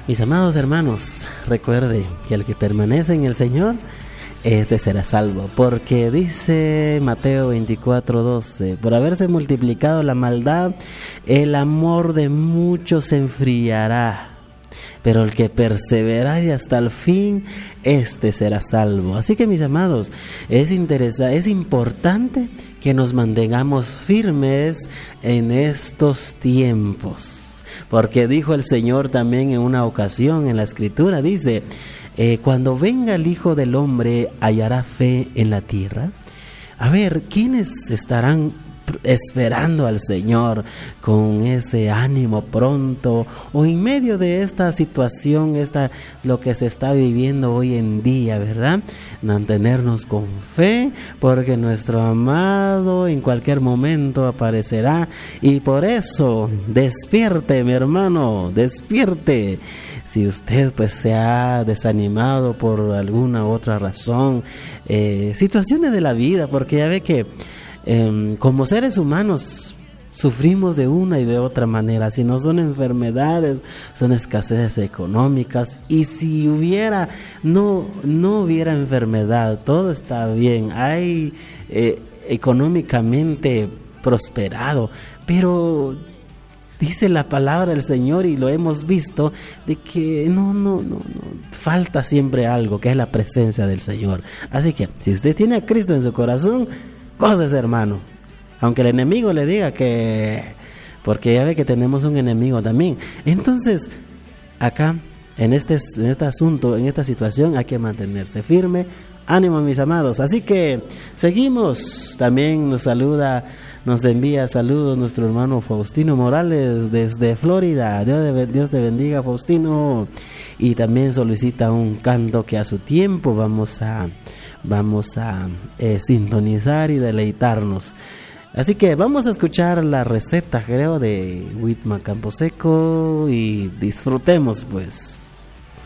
Mis amados hermanos, recuerde que el que permanece en el Señor, este será salvo, porque dice Mateo 24:12, por haberse multiplicado la maldad, el amor de muchos se enfriará, pero el que perseverare hasta el fin, este será salvo. Así que mis amados, es importante que nos mantengamos firmes en estos tiempos, porque dijo el Señor también en una ocasión en la Escritura, dice, cuando venga el Hijo del Hombre, ¿hallará fe en la tierra? A ver, ¿quiénes estarán esperando al Señor con ese ánimo pronto, o en medio de esta situación, lo que se está viviendo hoy en día, ¿verdad? Mantenernos con fe, porque nuestro amado en cualquier momento aparecerá, y por eso despierte, mi hermano, despierte. Si usted pues se ha desanimado por alguna otra razón, situaciones de la vida, porque ya ve que como seres humanos sufrimos de una y de otra manera. Si no son enfermedades, son escaseces económicas, y si no hubiera enfermedad, todo está bien, hay económicamente prosperado, pero dice la palabra del Señor, y lo hemos visto, de que no, falta siempre algo, que es la presencia del Señor. Así que si usted tiene a Cristo en su corazón, gócese, hermano, aunque el enemigo le diga que, porque ya ve que tenemos un enemigo también. Entonces acá en este asunto, en esta situación, hay que mantenerse firme. Ánimo, mis amados. Así que seguimos. También nos envía saludos nuestro hermano Faustino Morales desde Florida. Dios te bendiga, Faustino. Y también solicita un canto que a su tiempo vamos a sintonizar y deleitarnos. Así que vamos a escuchar la receta, creo, de Whitman Camposeco, y disfrutemos pues.